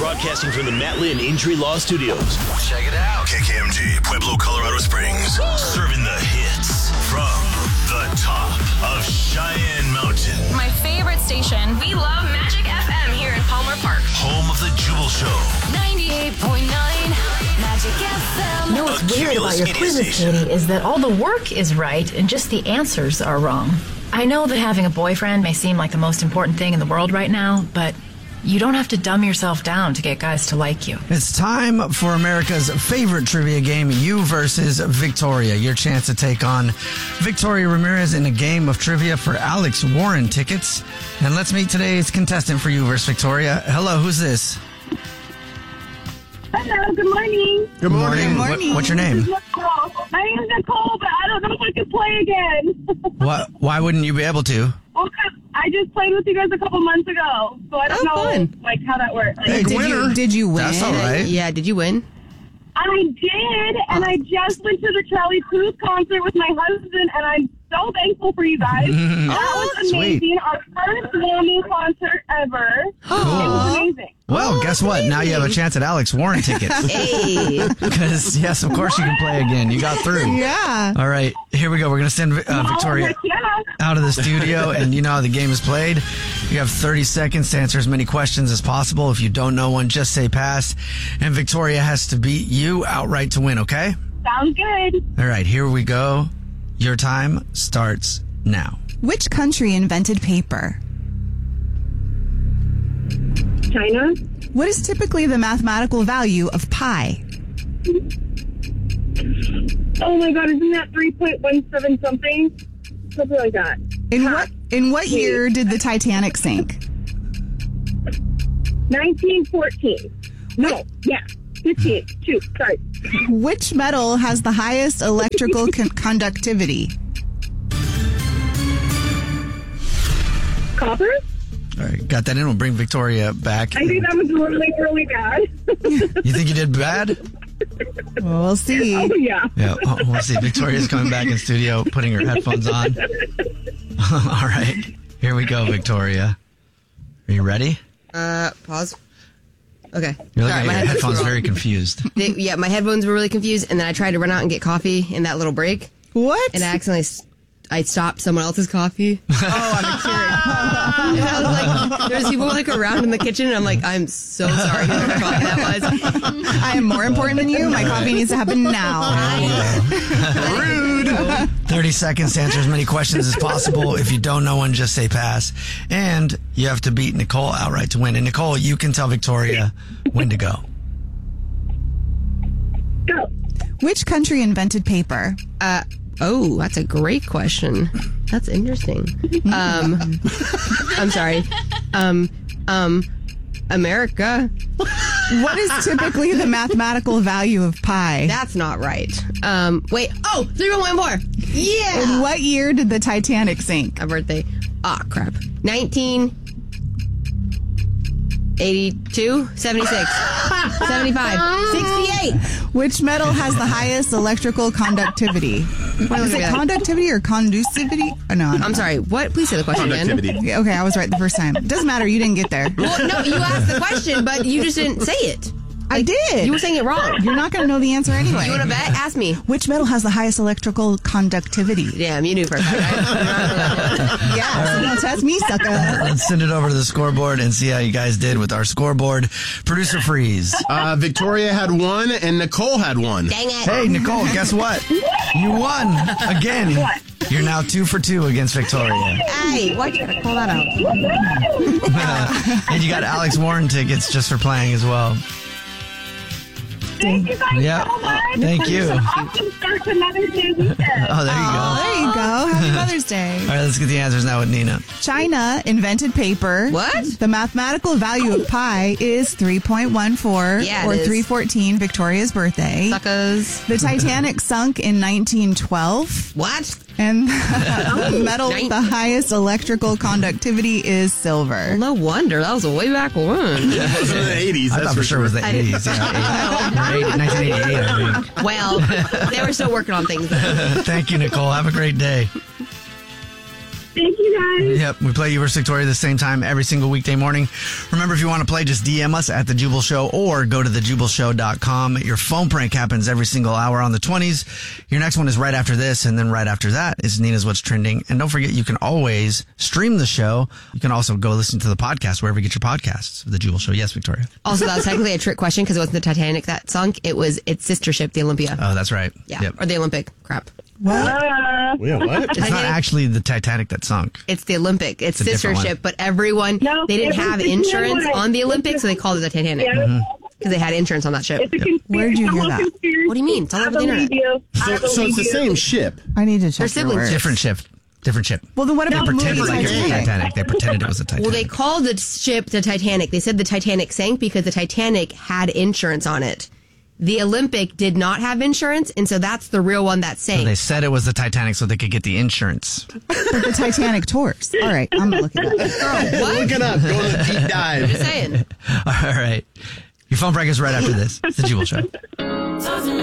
Broadcasting from the Matt Lynn Injury Law Studios. Check it out. KKMG, Pueblo, Colorado Springs. Serving the hits from the top of Cheyenne Mountain. My favorite station. We love Magic FM here in Palmer Park. Home of the Jubal Show. 98.9 Magic FM. You know what's weird about your quizzes, Katie, is that all the work is right and just the answers are wrong. I know that having a boyfriend may seem like the most important thing in the world right now, but you don't have to dumb yourself down to get guys to like you. It's time for America's favorite trivia game, You versus Victoria. Your chance to take on Victoria Ramirez in a game of trivia for Alex Warren tickets. And let's meet today's contestant for You versus Victoria. Hello, who's this? Hello, good morning. Good morning. Good morning. What's your name? My name is Nicole, but I don't know if I can play again. Why wouldn't you be able to? Well, I just played with you guys a couple months ago, so I don't know like how that works. Hey, Did you win? That's all right. Yeah, did you win? I did, and I just went to the Charlie Puth concert with my husband, and I'm so thankful for you guys. That was amazing. Sweet. Our first woman concert ever. It was amazing. Well, guess what? Now you have a chance at Alex Warren tickets. Hey. Because, yes, of course you can play again. You got through. Yeah. All right, here we go. We're going to send Victoria out of the studio, and you know how the game is played. You have 30 seconds to answer as many questions as possible. If you don't know one, just say pass. And Victoria has to beat you outright to win, okay? Sounds good. All right, here we go. Your time starts now. Which country invented paper? China? What is typically the mathematical value of pi? Oh my God, isn't that 3.17 something? Something like that. In what year did the Titanic sink? 1914. No, yeah. 15. Shoot, sorry. Which metal has the highest electrical conductivity? Copper? All right, got that in. We'll bring Victoria back. I think that was really, really bad. You think you did bad? Well, we'll see. Oh, yeah. Yeah, we'll see. Victoria's coming back in studio, putting her headphones on. All right, here we go, Victoria. Are you ready? Pause. Okay. You're looking Sorry, at my your headphones were very confused. Yeah, my headphones were really confused, and then I tried to run out and get coffee in that little break. What? And I accidentally I stopped someone else's coffee. Oh, I'm a And I was like, there's people like around in the kitchen, and I'm like, I'm so sorry whoever coffee that was. I am more important than you. My coffee needs to happen now. Rude. 30 seconds to answer as many questions as possible. If you don't know one, just say pass. And you have to beat Nicole outright to win. And Nicole, you can tell Victoria when to go. Go. Which country invented paper? Oh, that's a great question. That's interesting. I'm sorry. America. What is typically the mathematical value of pi? That's not right. Wait. Oh, 3.14. Yeah. In what year did the Titanic sink? A birthday. Ah, crap. 1982, 76, 75, 68. Which metal has the highest electrical conductivity? Is it conductivity or conducivity? Oh, no, I'm sorry. What? Please say the question again. Yeah, okay, I was right the first time. Doesn't matter. You didn't get there. Well, no, you asked the question, but you just didn't say it. I did. You were saying it wrong. You're not going to know the answer anyway. You want to bet? Ask me. Which metal has the highest electrical conductivity? Damn, you knew first. Yeah, so don't test me, sucker. Let's send it over to the scoreboard and see how you guys did with our scoreboard. Producer Freeze. Victoria had one and Nicole had one. Dang it. Hey, Nicole, guess what? You won again. You're now 2 for 2 against Victoria. Hey, why'd you call that out? And you got Alex Warren tickets just for playing as well. Thank you guys Yep. so much. Thank you. Awesome start to Mother's Day weekend. Oh, there you go. There you go. Happy Mother's Day. All right, let's get the answers now with Nina. China invented paper. What? The mathematical value of pi is 3.14 Yeah, or it is. 314, Victoria's birthday. Suckers. The Titanic sunk in 1912. What? And the metal with the highest electrical conductivity is silver. No wonder. That was a way back when. It was in the 80s. I thought for sure it was the 80s. Yeah, 1988, I think. Well, they were still working on things then. Thank you, Nicole. Have a great day. Thank you, guys. Yep, we play You vs. Victoria the same time every single weekday morning. Remember, if you want to play, just DM us at The Jubal Show or go to thejubalshow.com. Your phone prank happens every single hour on the 20s. Your next one is right after this, and then right after that is Nina's What's Trending. And don't forget, you can always stream the show. You can also go listen to the podcast wherever you get your podcasts. The Jubal Show. Yes, Victoria. Also, that was technically a trick question because it wasn't the Titanic that sunk. Its sister ship, the Olympia. Oh, that's right. Yeah, Yep. or the Olympic. Crap. What? Yeah, what? It's not actually the Titanic that sunk. It's the Olympic. It's a sister different ship, one. but everyone, No, they didn't it was have the insurance different one. on the Olympic, so they called it the Titanic. Yeah. Because they had insurance on that ship. It's a conspiracy. Where'd you hear that? What do you mean? It's all I over the internet. believe you. I So it's believe the you. same ship. I need to check They're your siblings. words. Different ship. Different ship. Well, then what They about the movie pretended like it was the Titanic? Titanic. They pretended it was the Titanic. Well, they called the ship the Titanic. They said the Titanic sank because the Titanic had insurance on it. The Olympic did not have insurance, and so that's the real one that sank. So they said it was the Titanic so they could get the insurance. But the Titanic tours. All right, I'm going to look it up. Girl, what? Look it up. Go on a deep dive. Just saying. All right. Your phone prank is right after this. It's The Jubal Show.